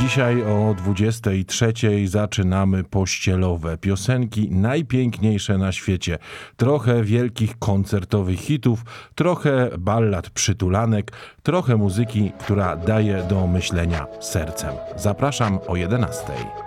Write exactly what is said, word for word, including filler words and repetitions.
Dzisiaj o dwudziestej trzeciej zaczynamy pościelowe piosenki najpiękniejsze na świecie. Trochę wielkich koncertowych hitów, trochę ballad przytulanek, trochę muzyki, która daje do myślenia sercem. Zapraszam o jedenastej.